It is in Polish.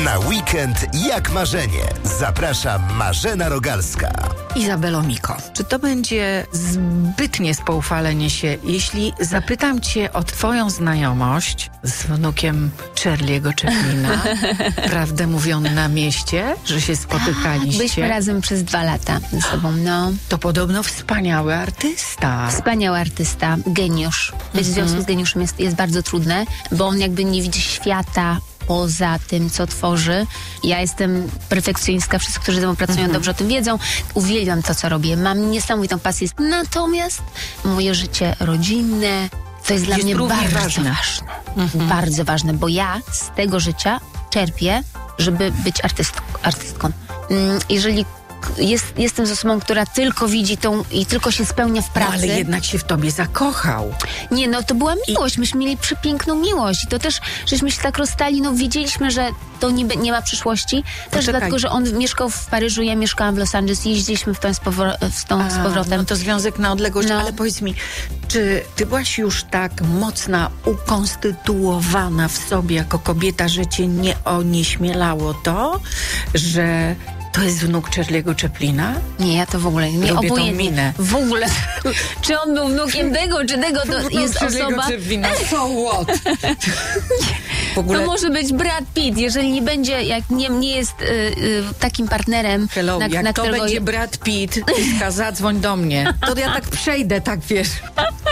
Na weekend jak marzenie. Zaprasza Marzena Rogalska. Izabelo Miko, czy to będzie zbytnie spoufalenie się, jeśli zapytam cię o twoją znajomość z wnukiem Charlie'ego Chaplina? Prawdę mówią na mieście, że się spotykaliście? Byliśmy razem przez 2 lata ze sobą, no. To podobno wspaniały artysta. Wspaniały artysta, geniusz. Być w związku z geniuszem jest bardzo trudne, bo on jakby nie widzi świata poza tym, co tworzy. Ja jestem perfekcjonistka, wszyscy, którzy ze mną pracują, dobrze o tym wiedzą. Uwielbiam to, co robię. Mam niesamowitą pasję. Natomiast moje życie rodzinne to jest dla mnie bardzo ważne. Bardzo ważne, bo ja z tego życia czerpię, żeby być artystką. Jeżeli jestem z osobą, która tylko widzi tą i tylko się spełnia w pracy. No, ale jednak się w tobie zakochał. Nie, no to była miłość. Myśmy mieli przepiękną miłość. I to też, żeśmy się tak rozstali, no wiedzieliśmy, że to nie ma przyszłości. Też dlatego, że on mieszkał w Paryżu, ja mieszkałam w Los Angeles i jeździliśmy z powrotem. No to związek na odległość, No. ale powiedz mi, czy ty byłaś już tak mocna, ukonstytuowana w sobie jako kobieta, że cię nie onieśmielało to, że to jest wnuk Charlie'ego Chaplina? Nie, ja to w ogóle nie Lubię tą obojętnie. minę. W ogóle. Czy on był wnukiem tego, czy tego, to jest osoba. So what? W ogóle... To może być Brad Pitt, jeżeli nie będzie, jak nie jest takim partnerem, Hello, jak na to którego... będzie Brad Pitt, Iska, zadzwoń do mnie. To ja tak przejdę, tak wiesz.